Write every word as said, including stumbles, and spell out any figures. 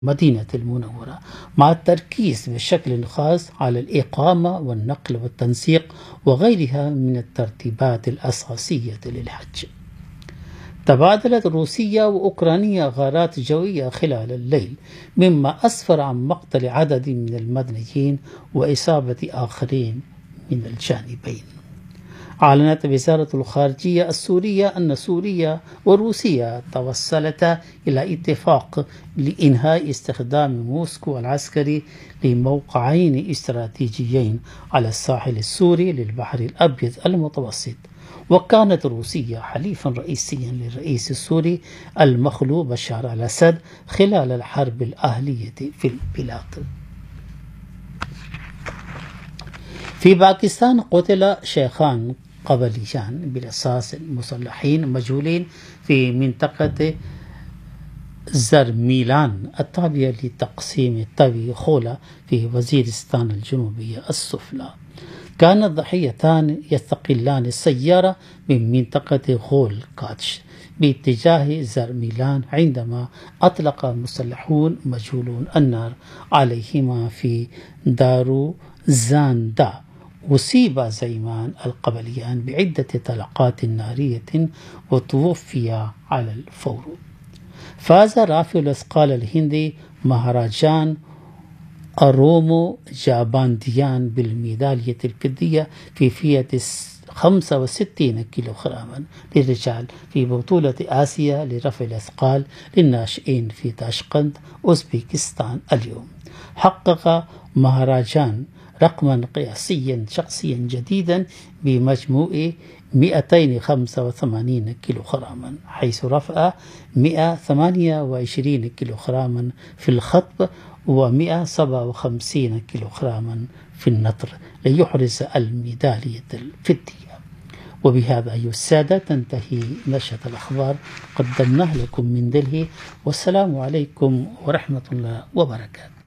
المدينة المنورة، مع التركيز بشكل خاص على الإقامة والنقل والتنسيق وغيرها من الترتيبات الأساسية للحج. تبادلت روسيا وأوكرانيا غارات جوية خلال الليل، مما أسفر عن مقتل عدد من المدنيين وإصابة آخرين من الجانبين. أعلنت وزارة الخارجية السورية أن سوريا وروسيا توصلتا إلى اتفاق لإنهاء استخدام موسكو العسكري لموقعين استراتيجيين على الساحل السوري للبحر الأبيض المتوسط. وكانت روسيا حليفا رئيسيا للرئيس السوري المخلوع بشار الأسد خلال الحرب الأهلية في البلاد. في باكستان قتل شيخان قبليان بالأساس مسلحين مجهولين في منطقة زرميلان التابعة لتقسيم طبي خولا في وزيرستان الجنوبية السفلى. كان الضحيتان يستقلان السيارة من منطقة غول كاتش باتجاه زرميلان عندما أطلق مسلحون مجهولون النار عليهما في دارو زاندا. أصيب زعيمان القبليان بعدة طلقات نارية وتوفي على الفور. فاز رافع الأثقال الهندي مهراجان أرومو جابانديان بالميدالية الفضية في فئة خمسة وستين كيلوغراما للرجال في بطولة آسيا لرفع الأثقال للناشئين في تاشقند أوزبكستان اليوم. حقق مهراجان رقما قياسيا شخصيا جديدا بمجموع مئتين وخمسة وثمانين كيلوغراما، حيث رفع مئة وثمانية وعشرين كيلوغراما في الخطب ومئة وسبعة وخمسين كيلوغراما في النطر ليحرز الميدالية الفضية. وبهذا أيها السادة تنتهي نشرة الأخبار قدمناه لكم من دلهي، والسلام عليكم ورحمة الله وبركاته.